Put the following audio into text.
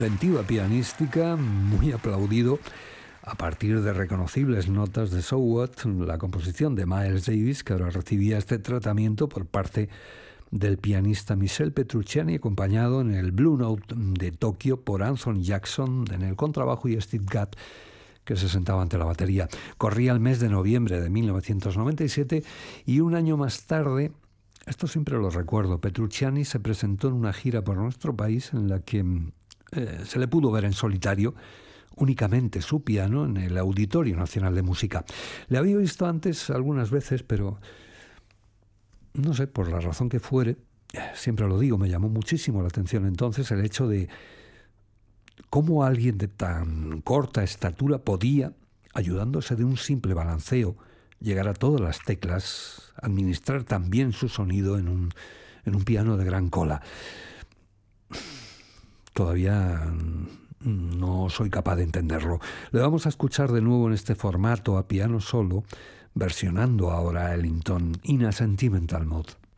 inventiva pianística, muy aplaudido a partir de reconocibles notas de So What, la composición de Miles Davis, que ahora recibía este tratamiento por parte del pianista Michel Petrucciani, acompañado en el Blue Note de Tokio por Anthony Jackson en el contrabajo y Steve Gadd, que se sentaba ante la batería. Corría el mes de noviembre de 1997 y un año más tarde, esto siempre lo recuerdo, Petrucciani se presentó en una gira por nuestro país en la que se le pudo ver en solitario únicamente su piano en el Auditorio Nacional de Música. Le había visto antes algunas veces, pero no sé, por la razón que fuere, siempre lo digo, me llamó muchísimo la atención entonces el hecho de cómo alguien de tan corta estatura podía, ayudándose de un simple balanceo, llegar a todas las teclas, administrar también su sonido en un piano de gran cola. Todavía no soy capaz de entenderlo. Le vamos a escuchar de nuevo en este formato a piano solo, versionando ahora Ellington in a Sentimental Mode.